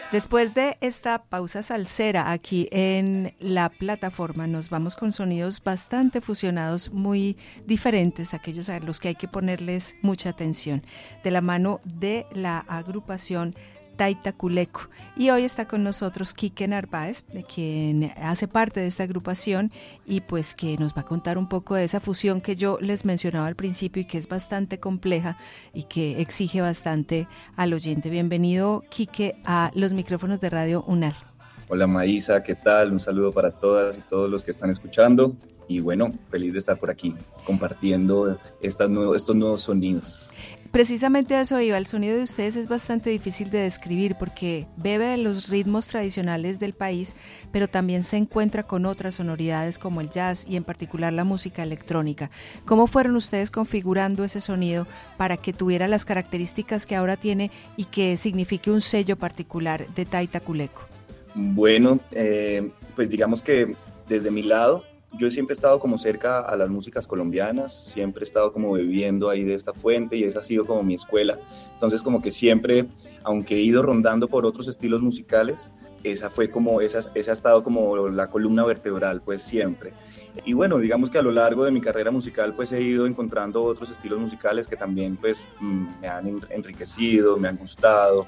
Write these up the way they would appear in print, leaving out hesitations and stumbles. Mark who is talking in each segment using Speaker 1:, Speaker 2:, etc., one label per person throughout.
Speaker 1: Después de esta pausa salsera aquí en la plataforma, nos vamos con sonidos bastante fusionados, muy diferentes, aquellos a los que hay que ponerles mucha atención, de la mano de la agrupación Taita Culeco. Y hoy está con nosotros Quique Narváez, quien hace parte de esta agrupación y pues que nos va a contar un poco de esa fusión que yo les mencionaba al principio y que es bastante compleja y que exige bastante al oyente. Bienvenido, Quique, a los micrófonos de Radio UNAL.
Speaker 2: Hola Maísa, ¿qué tal? Un saludo para todas y todos los que están escuchando y bueno, feliz de estar por aquí compartiendo estos nuevos sonidos.
Speaker 1: Precisamente a eso iba, el sonido de ustedes es bastante difícil de describir porque bebe de los ritmos tradicionales del país, pero también se encuentra con otras sonoridades como el jazz y en particular la música electrónica. ¿Cómo fueron ustedes configurando ese sonido para que tuviera las características que ahora tiene y que signifique un sello particular de Taita Culeco?
Speaker 2: Bueno, pues digamos que desde mi lado, yo siempre he estado como cerca a las músicas colombianas, siempre he estado como bebiendo ahí de esta fuente y esa ha sido como mi escuela. Entonces como que siempre, aunque he ido rondando por otros estilos musicales, esa ha estado como la columna vertebral, pues siempre. Y bueno, digamos que a lo largo de mi carrera musical pues he ido encontrando otros estilos musicales que también pues me han enriquecido, me han gustado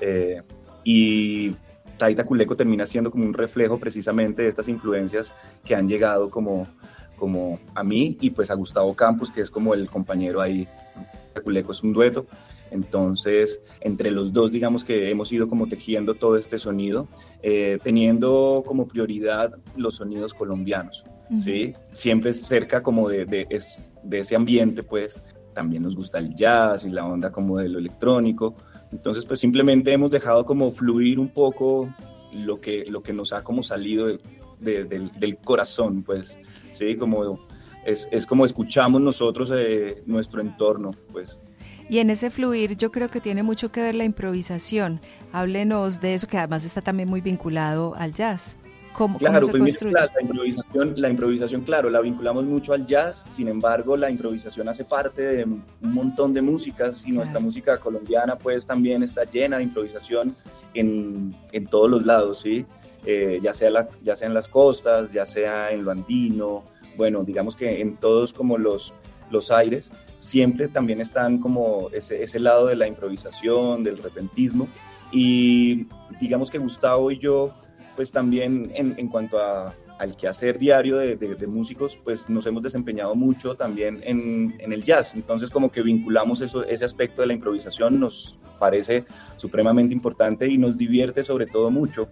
Speaker 2: y Taita Culeco termina siendo como un reflejo precisamente de estas influencias que han llegado como a mí y pues a Gustavo Campos, que es como el compañero ahí. Taita Culeco es un dueto, entonces entre los dos digamos que hemos ido como tejiendo todo este sonido, teniendo como prioridad los sonidos colombianos, ¿sí? Siempre cerca como de ese ambiente, pues también nos gusta el jazz y la onda como de lo electrónico. Entonces, pues simplemente hemos dejado como fluir un poco lo que nos ha como salido del corazón, pues, sí, como es como escuchamos nosotros nuestro entorno, pues.
Speaker 1: Y en ese fluir yo creo que tiene mucho que ver la improvisación. Háblenos de eso, que además está también muy vinculado al jazz. ¿Cómo se construye?
Speaker 2: La improvisación, claro, la vinculamos mucho al jazz, sin embargo, la improvisación hace parte de un montón de músicas y nuestra música colombiana pues también está llena de improvisación en todos los lados, ¿sí? Ya sea en las costas, ya sea en lo andino, bueno, digamos que en todos como los aires, siempre también están como ese lado de la improvisación, del repentismo y digamos que Gustavo y yo pues también en cuanto al quehacer diario de músicos, pues nos hemos desempeñado mucho también en el jazz. Entonces como que vinculamos ese aspecto de la improvisación, nos parece supremamente importante y nos divierte sobre todo mucho.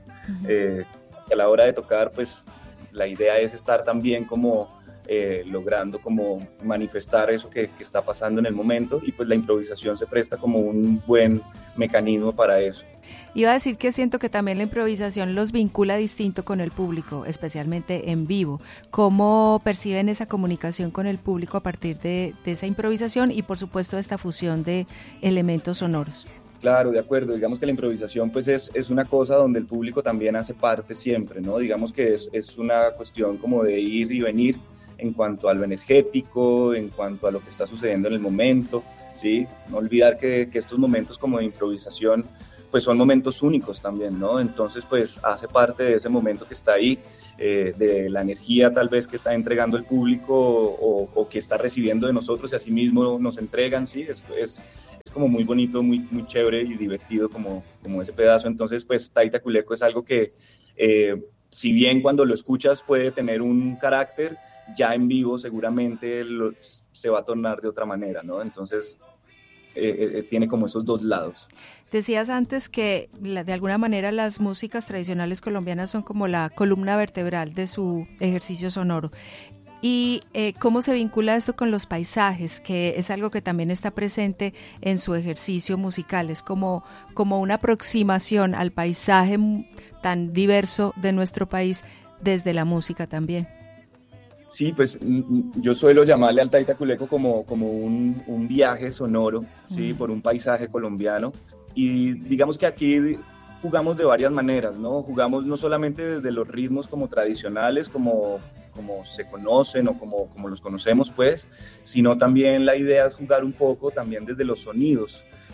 Speaker 2: A la hora de tocar, pues la idea es estar también como logrando como manifestar eso que está pasando en el momento y pues la improvisación se presta como un buen mecanismo para eso.
Speaker 1: Iba a decir que siento que también la improvisación los vincula distinto con el público, especialmente en vivo. ¿Cómo perciben esa comunicación con el público a partir de esa improvisación y por supuesto esta fusión de elementos sonoros?
Speaker 2: Claro, de acuerdo. Digamos que la improvisación pues es una cosa donde el público también hace parte siempre, ¿no? Digamos que es una cuestión como de ir y venir en cuanto a lo energético, en cuanto a lo que está sucediendo en el momento, ¿sí? No olvidar que estos momentos como de improvisación pues son momentos únicos también, ¿no? Entonces pues hace parte de ese momento que está ahí, de la energía tal vez que está entregando el público o que está recibiendo de nosotros y asimismo nos entregan, ¿sí? Es como muy bonito, muy, muy chévere y divertido como ese pedazo. Entonces pues Taita Culeco es algo que si bien cuando lo escuchas puede tener un carácter, ya en vivo seguramente se va a tornar de otra manera, ¿no? Entonces tiene como esos dos lados.
Speaker 1: Decías antes que de alguna manera las músicas tradicionales colombianas son como la columna vertebral de su ejercicio sonoro. ¿Y cómo se vincula esto con los paisajes, que es algo que también está presente en su ejercicio musical? Es como una aproximación al paisaje tan diverso de nuestro país desde la música también.
Speaker 2: Sí, pues yo suelo llamarle al Taita Culeco como un viaje sonoro, ¿sí? Por un paisaje colombiano. Y digamos que aquí jugamos de varias maneras, ¿no? Jugamos no solamente desde los ritmos como tradicionales, como se conocen o como los conocemos, pues, sino también la idea es jugar un poco también desde los sonidos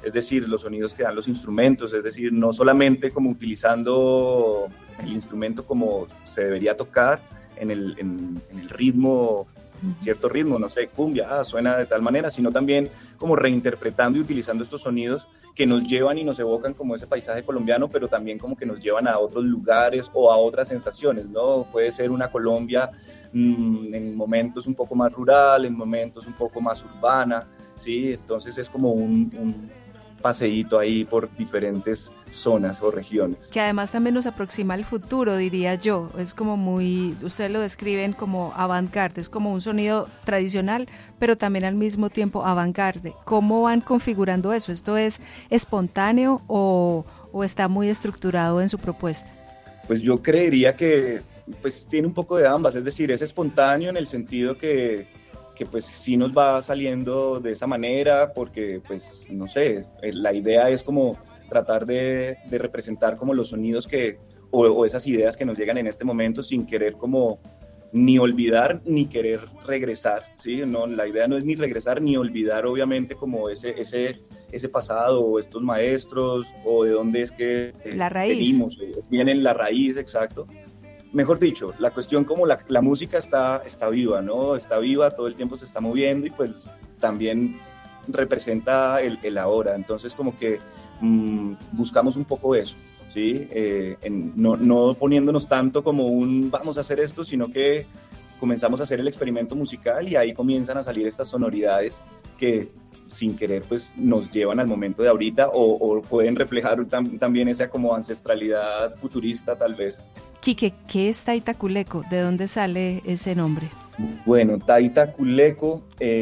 Speaker 2: es decir, los sonidos que dan los instrumentos, es decir, no solamente como utilizando el instrumento como se debería tocar en el ritmo, cierto ritmo, no sé, cumbia, suena de tal manera, sino también como reinterpretando y utilizando estos sonidos que nos llevan y nos evocan como ese paisaje colombiano, pero también como que nos llevan a otros lugares o a otras sensaciones, ¿no? Puede ser una Colombia en momentos un poco más rural, en momentos un poco más urbana, ¿sí? Entonces es como un paseíto ahí por diferentes zonas o regiones.
Speaker 1: Que además también nos aproxima al futuro, diría yo. Es como muy, ustedes lo describen como avant-garde, es como un sonido tradicional, pero también al mismo tiempo avant-garde. ¿Cómo van configurando eso? ¿Esto es espontáneo o está muy estructurado en su propuesta?
Speaker 2: Pues yo creería que pues tiene un poco de ambas, es decir, es espontáneo en el sentido que pues sí nos va saliendo de esa manera, porque pues no sé, la idea es como tratar de representar como los sonidos o esas ideas que nos llegan en este momento sin querer como ni olvidar ni querer regresar, ¿sí? No, la idea no es ni regresar ni olvidar obviamente como ese pasado o estos maestros o de dónde es que
Speaker 1: la raíz.
Speaker 2: venimos, vienen la raíz, exacto. Mejor dicho, la cuestión como la música está viva, ¿no? Está viva, todo el tiempo se está moviendo y pues también representa el ahora. Entonces como que buscamos un poco eso, ¿sí? No poniéndonos tanto como vamos a hacer esto, sino que comenzamos a hacer el experimento musical y ahí comienzan a salir estas sonoridades que sin querer pues nos llevan al momento de ahorita o pueden reflejar también esa como ancestralidad futurista tal vez.
Speaker 1: Quique, ¿qué es Taita Culeco? ¿De dónde sale ese nombre?
Speaker 2: Bueno, Taita Culeco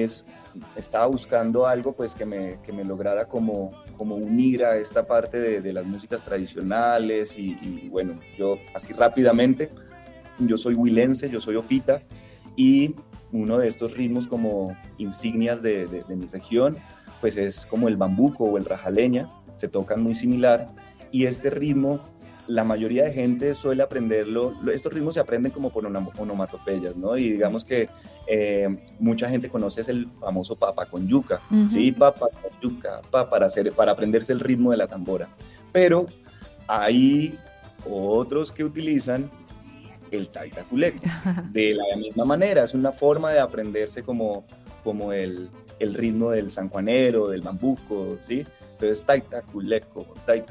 Speaker 2: estaba buscando algo pues que me lograra como unir a esta parte de las músicas tradicionales y bueno, yo así rápidamente, yo soy huilense, yo soy opita y uno de estos ritmos como insignias de mi región pues es como el bambuco o el rajaleña, se tocan muy similar y este ritmo la mayoría de gente suele aprenderlo, estos ritmos se aprenden como por onomatopeyas, ¿no? Y digamos que mucha gente conoce el famoso papa con yuca, ¿sí? Papa con yuca, para aprenderse el ritmo de la tambora. Pero hay otros que utilizan el Taita Culeco de la misma manera, es una forma de aprenderse como el ritmo del sanjuanero, del bambuco, ¿sí? Entonces Taita Culeco.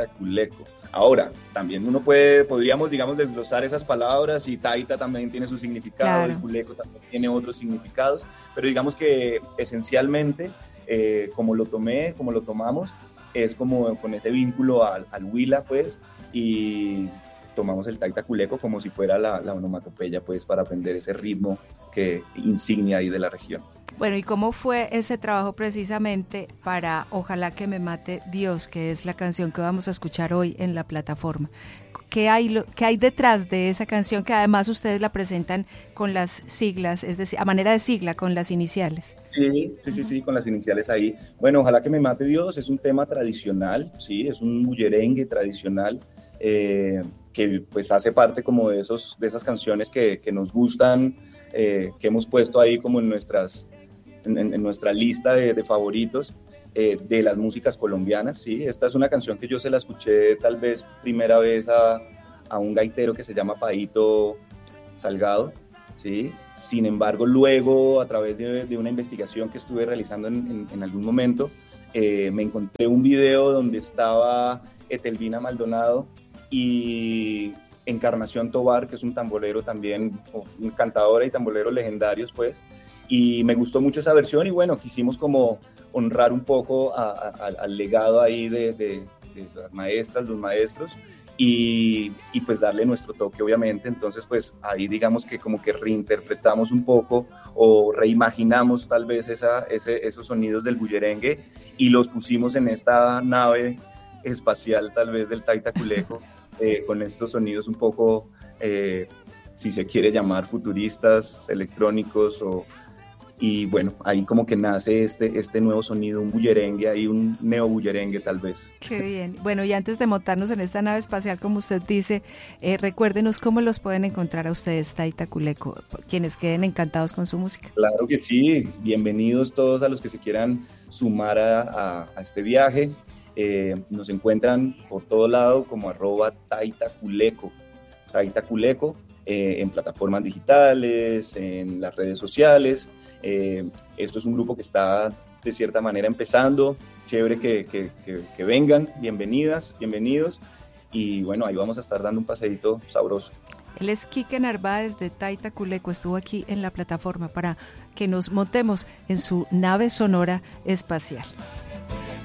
Speaker 2: Ahora, también podríamos, digamos, desglosar esas palabras y Taita también tiene su significado, claro. El Culeco también tiene otros significados, pero digamos que esencialmente, como lo tomamos, es como con ese vínculo al huila, pues, y tomamos el Taita Culeco como si fuera la onomatopeya, pues, para aprender ese ritmo que insignia ahí de la región.
Speaker 1: Bueno, ¿y cómo fue ese trabajo precisamente para Ojalá que me mate Dios, que es la canción que vamos a escuchar hoy en la plataforma? ¿Qué hay detrás de esa canción que además ustedes la presentan con las siglas, es decir, a manera de sigla, con las iniciales?
Speaker 2: Sí, con las iniciales ahí. Bueno, Ojalá que me mate Dios es un tema tradicional, sí, es un bullerengue tradicional que pues hace parte como de esas canciones que nos gustan, que hemos puesto ahí como en nuestra lista de favoritos de las músicas colombianas, ¿sí? Esta es una canción que yo se la escuché tal vez primera vez a un gaitero que se llama Paito Salgado, ¿sí? Sin embargo, luego a través de una investigación que estuve realizando en algún momento, me encontré un video donde estaba Etelvina Maldonado y Encarnación Tobar, que es un tamborero también, un cantadora y tamborero legendarios, pues, y me gustó mucho esa versión y bueno, quisimos como honrar un poco al legado ahí de las maestras, los maestros y pues darle nuestro toque obviamente. Entonces pues ahí digamos que como que reinterpretamos un poco o reimaginamos tal vez esos sonidos del bullerengue y los pusimos en esta nave espacial tal vez del Taita Culeco con estos sonidos un poco si se quiere llamar futuristas, electrónicos y bueno, ahí como que nace este nuevo sonido, un bullerengue, ahí un neo-bullerengue tal vez.
Speaker 1: Qué bien. Bueno, y antes de montarnos en esta nave espacial, como usted dice, recuérdenos cómo los pueden encontrar a ustedes, Taita Culeco, quienes queden encantados con su música.
Speaker 2: Claro que sí, bienvenidos todos a los que se quieran sumar a este viaje. Nos encuentran por todo lado como @taitaculeco, en plataformas digitales, en las redes sociales. Esto es un grupo que está de cierta manera empezando, chévere que vengan, bienvenidas, bienvenidos, y bueno, ahí vamos a estar dando un paseíto sabroso.
Speaker 1: Él es Quique Narváez de Taita Culeco, estuvo aquí en la plataforma para que nos montemos en su nave sonora espacial.